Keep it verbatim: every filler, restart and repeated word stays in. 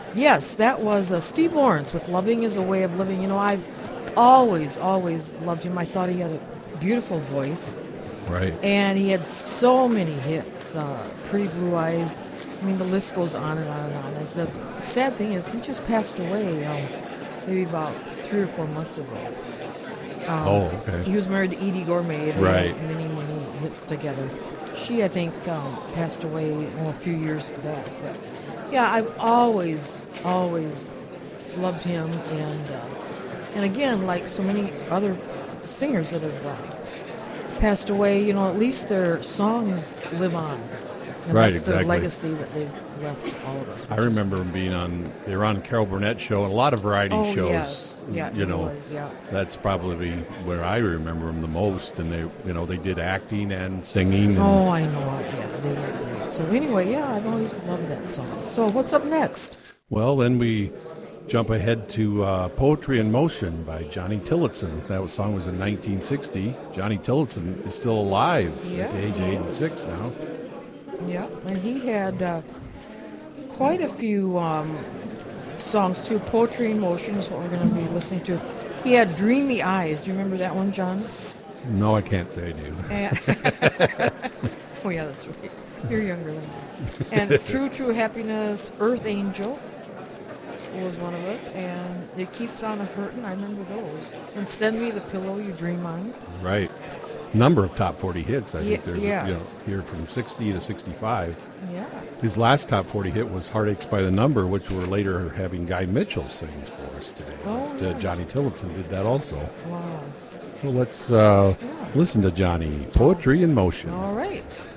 Yes, that was uh, Steve Lawrence with Loving is a Way of Living. You know, I've always, always loved him. I thought he had a beautiful voice, Right. and he had so many hits. Uh, Pretty Blue Eyes. I mean, the list goes on and on and on. And the sad thing is, he just passed away um, maybe about three or four months ago. Um, Oh, okay. He was married to Edie Gourmet. They Right. had many, many hits together. She, I think, um, passed away oh, a few years back. But yeah, I've always, always loved him, and uh, and again, like so many other singers that have uh, passed away, you know, at least their songs live on. And Right, that's exactly. the legacy that they've left all of us. I which is- remember them being on, they were on Carol Burnett show and a lot of variety Oh, shows. yes. Yeah, you he know, was, yeah. that's probably where I remember them the most. And they, you know, they did acting and singing. And, Oh, I know it. Yeah, they were great. So anyway, yeah, I've always loved that song. So what's up next? Well, then we jump ahead to uh, Poetry in Motion by Johnny Tillotson. That was, song was in nineteen sixty. Johnny Tillotson is still alive at the Yes, age of he is. eighty-six now. Yeah, and he had uh, quite a few um, songs too. Poetry in Motion is what we're going to be listening to. He had Dreamy Eyes. Do you remember that one, John? No, I can't say I do. And oh yeah, that's right. You're younger than me. And True True Happiness, Earth Angel was one of it, and It Keeps on a Hurtin'. I remember those. And Send Me the Pillow You Dream On. Right. Number of top forty hits. I Ye- think there's yes. you know, here from sixty to sixty-five. Yeah. His last top forty hit was Heartaches by the Number, which we're later having Guy Mitchell sing for us today. Oh, But, uh, yeah. Johnny Tillotson did that also. Wow. So let's uh, Yeah. listen to Johnny. Poetry in Motion. All right.